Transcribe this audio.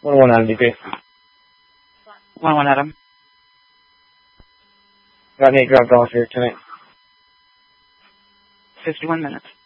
1-1 Adam, DP. 1-1 Adam. Got Nate dropped off here tonight. 51 minutes.